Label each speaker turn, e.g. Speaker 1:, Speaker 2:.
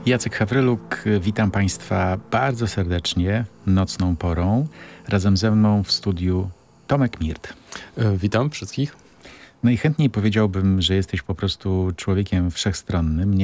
Speaker 1: Jacek Hawryluk, witam Państwa bardzo serdecznie nocną porą. Razem ze mną w studiu Tomek Mirt.
Speaker 2: Witam wszystkich.
Speaker 1: Najchętniej powiedziałbym, że jesteś po prostu człowiekiem wszechstronnym.